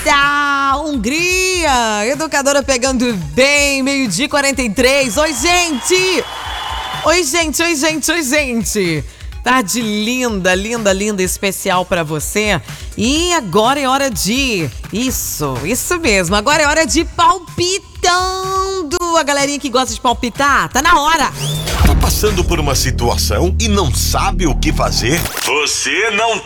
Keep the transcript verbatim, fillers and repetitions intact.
da Hungria. Educadora pegando bem, meio-dia e quarenta e três. Oi, gente! Oi, gente, oi, gente, oi, gente! Tarde linda, linda, linda, especial pra você. E agora é hora de... Isso, isso mesmo. Agora é hora de palpitando. A galerinha que gosta de palpitar, tá na hora. Tá passando por uma situação e não sabe o que fazer? Você não